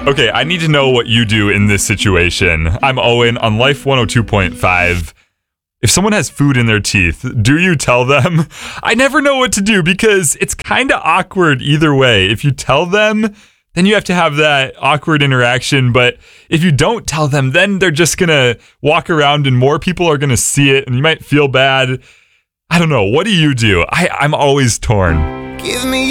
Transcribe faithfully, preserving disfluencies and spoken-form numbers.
Okay, I need to know what you do in this situation. I'm Owen on Life one oh two point five. If someone has food in their teeth, do you tell them? I never know what to do because it's kind of awkward either way. If you tell them, then you have to have that awkward interaction. But if you don't tell them, then they're just going to walk around and more people are going to see it and you might feel bad. I don't know. What do you do? I, I'm always torn. Give me